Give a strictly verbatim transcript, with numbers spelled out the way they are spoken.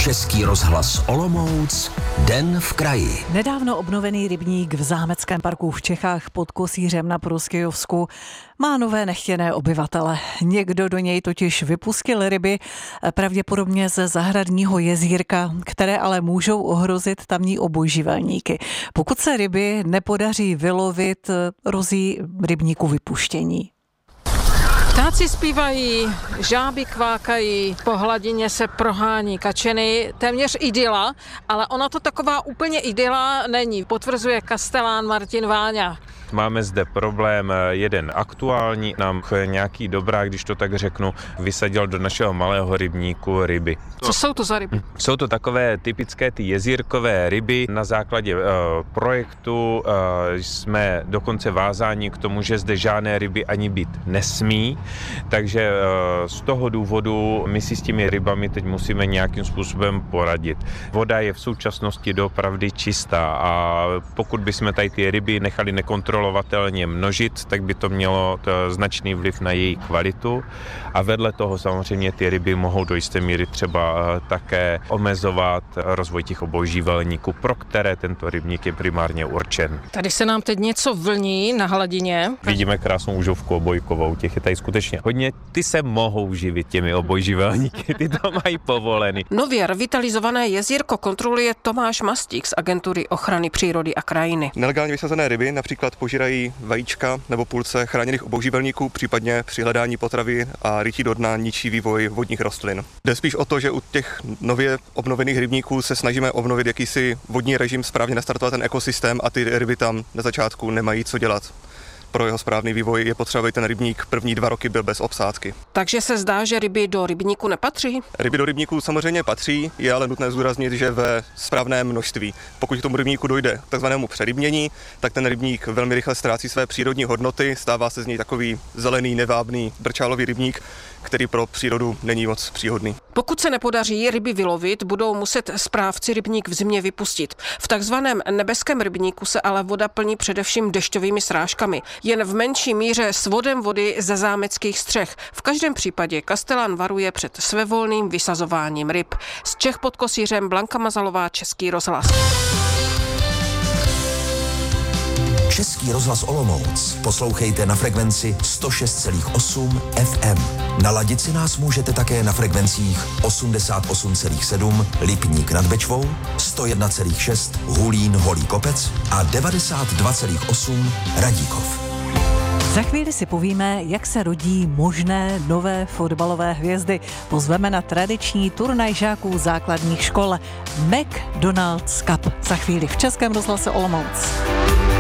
Český rozhlas Olomouc, Den v kraji. Nedávno obnovený rybník v Zámeckém parku v Čechách pod Kosířem na Proskyjovsku má nové nechtěné obyvatele. Někdo do něj totiž vypustil ryby, pravděpodobně ze zahradního jezírka, které ale můžou ohrozit tamní obojživelníky. Pokud se ryby nepodaří vylovit, hrozí rybníku vypuštění. Ptáci zpívají, žáby kvákají, po hladině se prohání kačeny, téměř idyla, ale ona to taková úplně idyla není, potvrzuje kastelán Martin Váňa. Máme zde problém jeden aktuální, nám nějaký dobrák, když to tak řeknu, vysadil do našeho malého rybníku ryby. Co jsou to za ryby? Jsou to takové typické ty jezírkové ryby. Na základě uh, projektu uh, jsme dokonce vázáni k tomu, že zde žádné ryby ani být nesmí, takže uh, z toho důvodu my si s těmi rybami teď musíme nějakým způsobem poradit. Voda je v současnosti doopravdy čistá a pokud bychom tady ty ryby nechali nekontrolovat, kontrolovatelně množit, tak by to mělo to značný vliv na její kvalitu a vedle toho samozřejmě ty ryby mohou do jisté míry třeba také omezovat rozvoj těch obojživelníků, pro které tento rybník je primárně určen. Tady se nám teď něco vlní na hladině. Vidíme krásnou užovku obojkovou, těch je tady skutečně hodně, ty se mohou živit těmi obojživelníky, ty to mají povoleny. Nově revitalizované jezírko kontroluje Tomáš Mastík z Agentury ochrany přírody a krajiny. Nelegálně vysazené ryby například požírají vajíčka nebo půlce chráněných obojživelníků, případně při hledání potravy a rytí do dna ničí vývoj vodních rostlin. Jde spíš o to, že u těch nově obnovených rybníků se snažíme obnovit jakýsi vodní režim, správně nastartovat ten ekosystém a ty ryby tam na začátku nemají co dělat. Pro jeho správný vývoj je potřeba, aby ten rybník první dva roky byl bez obsádky. Takže se zdá, že ryby do rybníku nepatří? Ryby do rybníku samozřejmě patří, je ale nutné zdůraznit, že ve správném množství. Pokud k tomu rybníku dojde k takzvanému přerybnění, tak ten rybník velmi rychle ztrácí své přírodní hodnoty, stává se z něj takový zelený, nevábný brčálový rybník, který pro přírodu není moc příhodný. Pokud se nepodaří ryby vylovit, budou muset správci rybník v zimě vypustit. V takzvaném nebeském rybníku se ale voda plní především dešťovými srážkami. Jen v menší míře s vodem vody ze zámeckých střech. V každém případě kastelán varuje před svévolným vysazováním ryb. Z Čech pod Kosířem Blanka Mazalová, Český rozhlas. Český rozhlas Olomouc poslouchejte na frekvenci sto šest celá osm F M. Naladit si nás můžete také na frekvencích osmdesát osm celá sedm Lipník nad Bečvou, sto jedna celá šest Hulín Holý Kopec a devadesát dva celá osm Radíkov. Za chvíli si povíme, jak se rodí možné nové fotbalové hvězdy. Pozveme na tradiční turnaj žáků základních škol McDonald's Cup. Za chvíli v Českém rozhlase Olomouc.